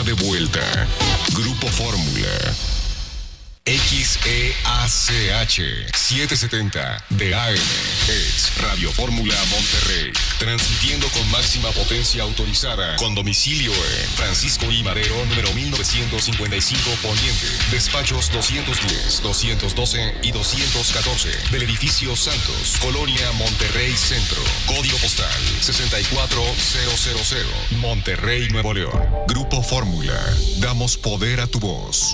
de vuelta. Grupo Fórmula. XEACH 770 de AM es Radio Fórmula Monterrey, transmitiendo con máxima potencia autorizada, con domicilio en Francisco I. Madero, número 1955 Poniente, despachos 210, 212 y 214 del edificio Santos, Colonia Monterrey Centro, código postal 64000, Monterrey, Nuevo León. Grupo Fórmula, damos poder a tu voz.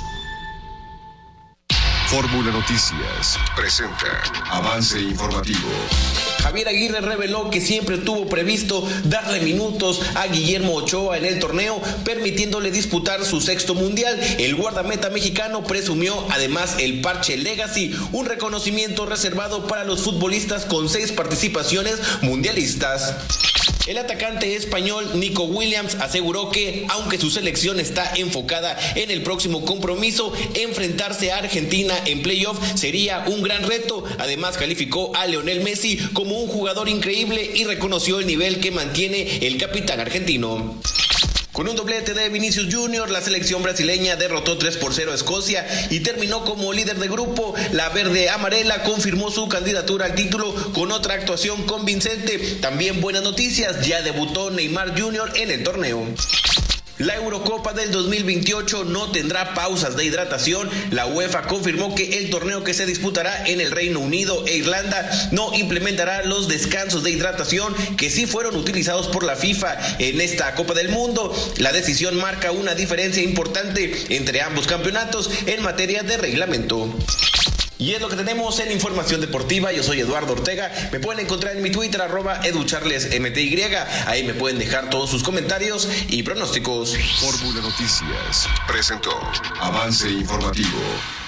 Fórmula Noticias presenta avance informativo. Javier Aguirre reveló que siempre tuvo previsto darle minutos a Guillermo Ochoa en el torneo, permitiéndole disputar su sexto mundial. El guardameta mexicano presumió además el parche Legacy, un reconocimiento reservado para los futbolistas con 6 participaciones mundialistas. El atacante español Nico Williams aseguró que, aunque su selección está enfocada en el próximo compromiso, enfrentarse a Argentina en playoff sería un gran reto. Además, calificó a Lionel Messi como un jugador increíble y reconoció el nivel que mantiene el capitán argentino. Con un doblete de Vinicius Jr., la selección brasileña derrotó 3-0 a Escocia y terminó como líder de grupo. La verde amarela confirmó su candidatura al título con otra actuación convincente. También buenas noticias, ya debutó Neymar Jr. en el torneo. La Eurocopa del 2028 no tendrá pausas de hidratación. La UEFA confirmó que el torneo que se disputará en el Reino Unido e Irlanda no implementará los descansos de hidratación que sí fueron utilizados por la FIFA en esta Copa del Mundo. La decisión marca una diferencia importante entre ambos campeonatos en materia de reglamento. Y es lo que tenemos en Información Deportiva. Yo soy Eduardo Ortega. Me pueden encontrar en mi Twitter, @educharlesmty. Ahí me pueden dejar todos sus comentarios y pronósticos. Fórmula Noticias presentó avance informativo.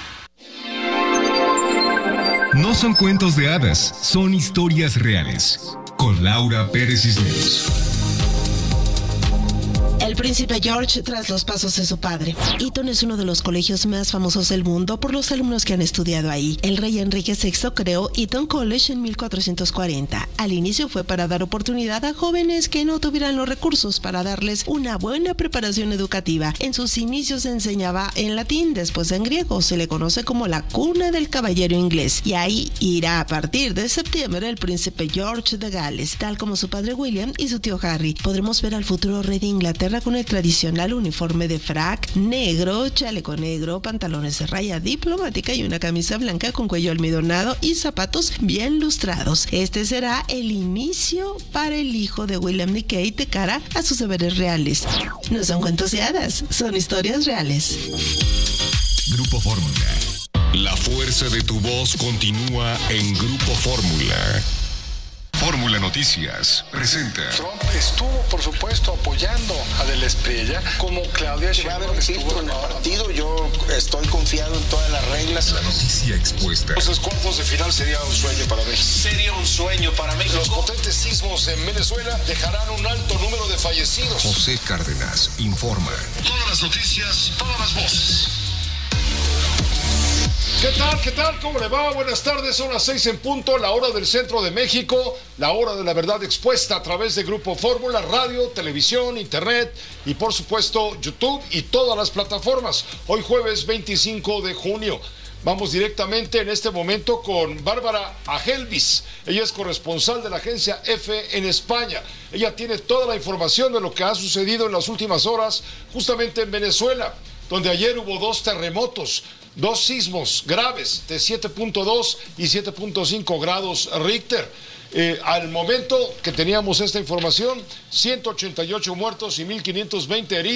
No son cuentos de hadas, son historias reales. Con Laura Pérez Cisneros. El príncipe George tras los pasos de su padre. Eton es uno de los colegios más famosos del mundo por los alumnos que han estudiado ahí. El rey Enrique VI creó Eton College en 1440. Al inicio fue para dar oportunidad a jóvenes que no tuvieran los recursos para darles una buena preparación educativa. En sus inicios se enseñaba en latín, después en griego. Se le conoce como la cuna del caballero inglés. Y ahí irá a partir de septiembre el príncipe George de Gales, tal como su padre William y su tío Harry. Podremos ver al futuro rey de Inglaterra con el tradicional uniforme de frac negro, chaleco negro, pantalones de raya diplomática y una camisa blanca con cuello almidonado y zapatos bien lustrados. Este será el inicio para el hijo de William y Kate de cara a sus deberes reales. No son cuentos de hadas, son historias reales. Grupo Fórmula. La fuerza de tu voz continúa en Grupo Fórmula. Fórmula Noticias presenta. Trump estuvo, por supuesto, apoyando a De la Espriella, como Claudia Sheinbaum estuvo en el partido. Yo estoy confiado en todas las reglas. La noticia expuesta. Los cuartos de final sería un sueño para México. Sería un sueño para México. Los potentes sismos en Venezuela dejarán un alto número de fallecidos. José Cárdenas informa. Todas las noticias, todas las voces. ¿Qué tal? ¿Qué tal? ¿Cómo le va? Buenas tardes, son las 6 en punto, la hora del centro de México, la hora de la verdad expuesta a través de Grupo Fórmula, radio, televisión, internet y por supuesto YouTube y todas las plataformas. Hoy jueves 25 de junio. Vamos directamente en este momento con Bárbara Agelvis. Ella es corresponsal de la agencia EFE en España. Ella tiene toda la información de lo que ha sucedido en las últimas horas justamente en Venezuela, donde ayer hubo 2 terremotos. 2 sismos graves de 7.2 y 7.5 grados Richter. Al momento que teníamos esta información, 188 muertos y 1.520 heridos.